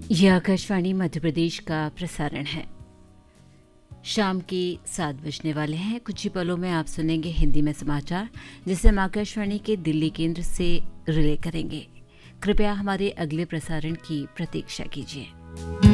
यह आकाशवाणी मध्य प्रदेश का प्रसारण है। शाम के 7 बजने वाले हैं। कुछ ही पलों में आप सुनेंगे हिंदी में समाचार, जिसे हम आकाशवाणी के दिल्ली केंद्र से रिले करेंगे। कृपया हमारे अगले प्रसारण की प्रतीक्षा कीजिए।